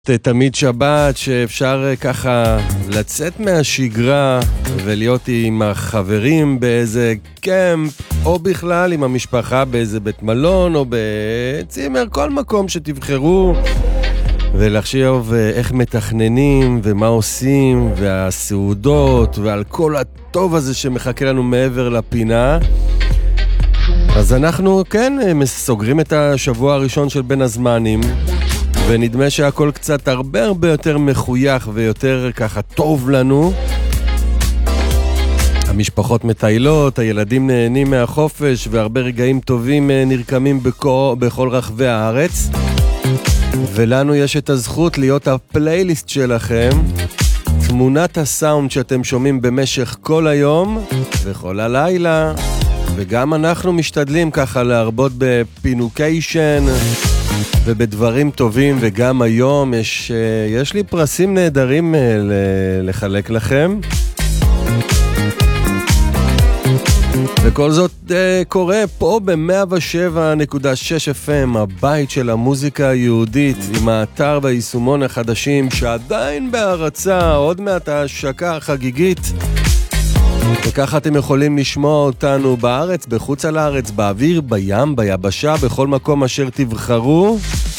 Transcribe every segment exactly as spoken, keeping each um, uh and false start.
תמיד שבת שאפשר ככה לצאת מהשגרה ולהיות עם החברים באיזה קמפ או בכלל עם המשפחה באיזה בית מלון או בצימר, כל מקום שתבחרו, ולחשוב איך מתכננים ומה עושים והסעודות ועל כל הטוב הזה שמחכה לנו מעבר לפינה. אז אנחנו כן סוגרים את השבוע הראשון של בין הזמנים, ונדמה שהכל קצת הרבה הרבה יותר מחוייך ויותר ככה טוב לנו. המשפחות מטיילות, הילדים נהנים מהחופש, והרבה רגעים טובים נרקמים בכל, בכל רחבי הארץ. ולנו יש את הזכות להיות הפלייליסט שלכם, תמונת הסאונד שאתם שומעים במשך כל היום וכל הלילה. וגם אנחנו משתדלים ככה להרבות בפינוקיישן ובדברים טובים, וגם היום יש, יש לי פרסים נהדרים לחלק לכם. וכל זאת קורה פה ב-מאה ושבע נקודה שש אף אם, הבית של המוזיקה היהודית, עם האתר והיישומון החדשים שעדיין בהרצה, עוד מעט ההשקה החגיגית. וככה אתם יכולים לשמוע אותנו בארץ, בחוץ על הארץ, באוויר, בים, ביבשה, בכל מקום אשר תבחרו.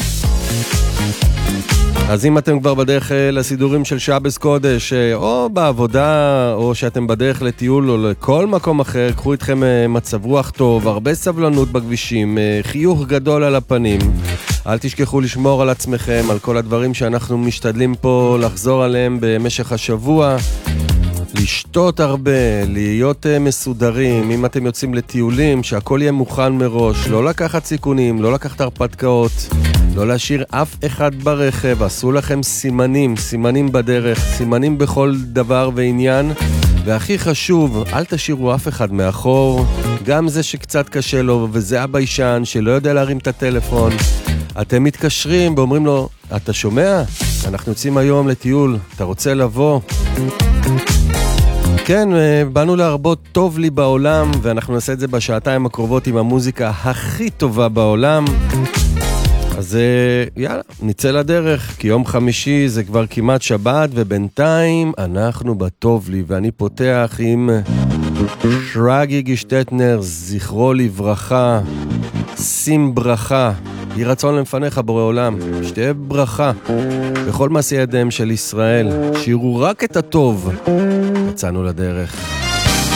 אז אם אתם כבר בדרך לסידורים של שבס קודש, או בעבודה, או שאתם בדרך לטיול או לכל מקום אחר, קחו איתכם מצב רוח טוב, הרבה סבלנות בכבישים, חיוך גדול על הפנים. אל תשכחו לשמור על עצמכם, על כל הדברים שאנחנו משתדלים פה לחזור עליהם במשך השבוע. לשתות הרבה, להיות מסודרים, אם אתם יוצאים לטיולים, שהכל יהיה מוכן מראש, לא לקחת סיכונים, לא לקחת הרפתקאות, לא להשאיר אף אחד ברכב, עשו לכם סימנים, סימנים בדרך, סימנים בכל דבר ועניין, והכי חשוב, אל תשאירו אף אחד מאחור, גם זה שקצת קשה לו, וזה הביישן שלא יודע להרים את הטלפון. אתם מתקשרים ואומרים לו, אתה שומע? אנחנו יוצאים היום לטיול, אתה רוצה לבוא? כן, באנו להרבות טוב לי בעולם, ואנחנו נעשה את זה בשעתיים הקרובות עם המוזיקה הכי טובה בעולם. אז יאללה, נצא לדרך, כי יום חמישי זה כבר כמעט שבת, ובינתיים אנחנו בטוב לי, ואני פותח עם שרגי גישטטנר, זכרו לברכה, שים ברכה, יהי רצון למפניך בורא עולם, שתהיה ברכה בכל מעשי ידיהם של ישראל, שיראו רק את הטוב. יצאנו לדרך.